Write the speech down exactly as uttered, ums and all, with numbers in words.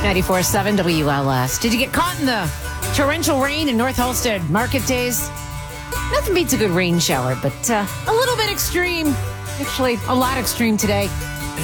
ninety-four point seven W L S. Did you get caught in the torrential rain in North Halstead market days? Nothing beats a good rain shower, but uh, a little bit extreme. Actually, a lot extreme today.